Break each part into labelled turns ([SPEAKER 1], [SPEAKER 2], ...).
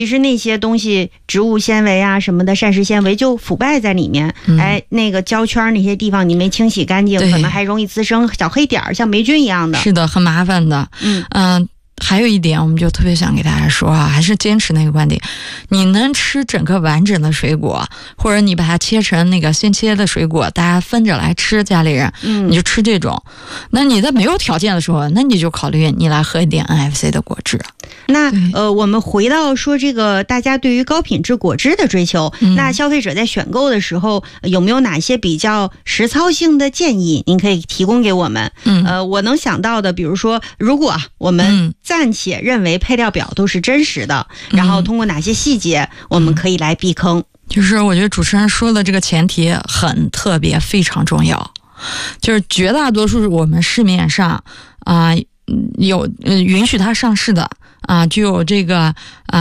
[SPEAKER 1] 其实那些东西，植物纤维啊什么的，膳食纤维就腐败在里面。那个胶圈那些地方你没清洗干净，可能还容易滋生小黑点，像霉菌一样的。
[SPEAKER 2] 是的，很麻烦的。还有一点，我们就特别想给大家说啊，还是坚持那个观点，你能吃整个完整的水果，或者你把它切成那个先切的水果，大家分着来吃，家里人，你就吃这种。那你在没有条件的时候，那你就考虑你来喝一点 NFC 的果汁。
[SPEAKER 1] 那我们回到说这个大家对于高品质果汁的追求，那消费者在选购的时候有没有哪些比较实操性的建议您可以提供给我们？我能想到的，比如说如果我们暂且认为配料表都是真实的，然后通过哪些细节我们可以来避坑？
[SPEAKER 2] 就是我觉得主持人说的这个前提很特别，非常重要，就是绝大多数我们市面上有允许它上市的具有这个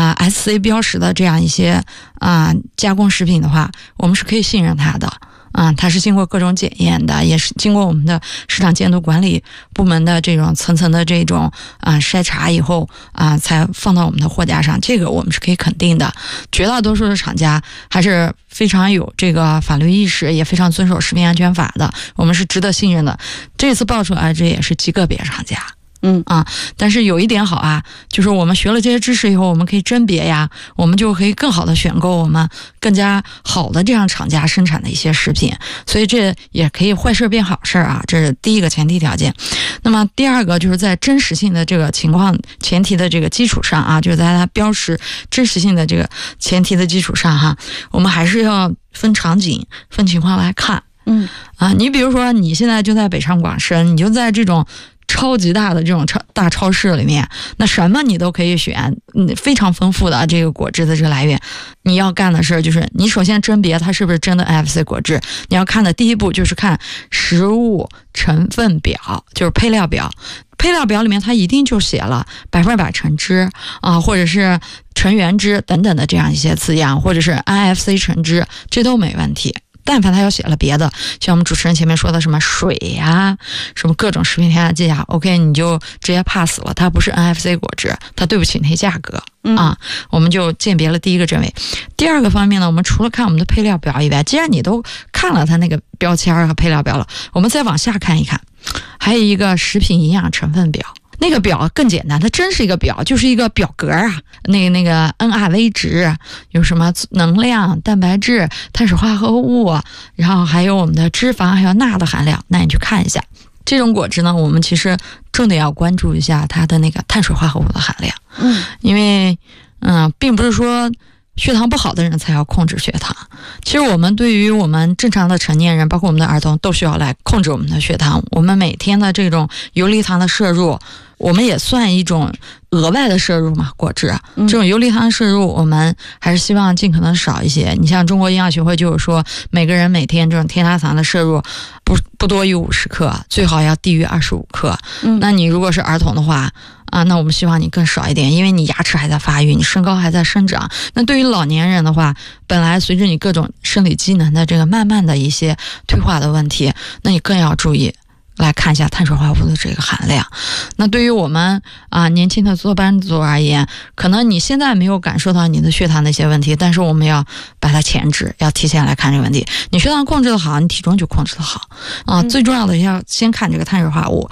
[SPEAKER 2] SC 标识的这样一些加工食品的话，我们是可以信任它的。它是经过各种检验的，也是经过我们的市场监督管理部门的这种层层的这种筛查以后才放到我们的货架上，这个我们是可以肯定的。绝大多数的厂家还是非常有这个法律意识，也非常遵守食品安全法的，我们是值得信任的。这次爆出来这也是极个别厂家。但是有一点好就是我们学了这些知识以后，我们可以甄别呀，我们就可以更好的选购我们更加好的这样厂家生产的一些食品，所以这也可以坏事变好事这是第一个前提条件。那么第二个就是在真实性的这个情况前提的这个基础上就是在它标识真实性的这个前提的基础上我们还是要分场景分情况来看。你比如说你现在就在北上广深，你就在这种超级大的这种大超市里面，那什么你都可以选，非常丰富的这个果汁的这个来源。你要干的事就是你首先甄别它是不是真的 NFC 果汁，你要看的第一步就是看食物成分表，就是配料表。配料表里面它一定就写了100%橙汁或者是纯原汁等等的这样一些字样，或者是 NFC 橙汁，这都没问题。但凡他要写了别的，像我们主持人前面说的什么水什么各种食品添加剂OK 你就直接 pass 了，它不是 NFC 果汁，它对不起那些价格我们就鉴别了第一个真伪。第二个方面呢，我们除了看我们的配料表以外，既然你都看了它那个标签和配料表了，我们再往下看一看，还有一个食品营养成分表。那个表更简单，它真是一个表，就是一个表格那个 NRV 值，有什么能量、蛋白质、碳水化合物，然后还有我们的脂肪还有钠的含量，那你去看一下。这种果汁呢，我们其实重点要关注一下它的那个碳水化合物的含量。因为并不是说血糖不好的人才要控制血糖，其实我们对于我们正常的成年人，包括我们的儿童，都需要来控制我们的血糖。我们每天的这种游离糖的摄入，我们也算一种额外的摄入嘛，果汁这种游离糖摄入我们还是希望尽可能少一些。你像中国营养学会就有说，每个人每天这种添加糖的摄入不多于50克，最好要低于25克。那你如果是儿童的话那我们希望你更少一点，因为你牙齿还在发育，你身高还在生长。那对于老年人的话，本来随着你各种生理机能的这个慢慢的一些退化的问题，那你更要注意来看一下碳水化合物的这个含量。那对于我们年轻的坐班族而言，可能你现在没有感受到你的血糖的一些问题，但是我们要把它前置，要提前来看这个问题。你血糖控制的好，你体重就控制的好最重要的要先看这个碳水化合物。